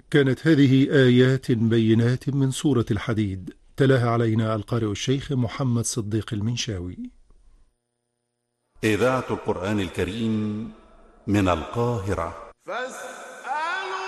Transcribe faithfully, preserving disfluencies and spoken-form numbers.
كانت هذه آيات بينات من سورة الحديد، تلاها علينا القارئ الشيخ محمد صديق المنشاوي. إذاعة القرآن الكريم من القاهرة.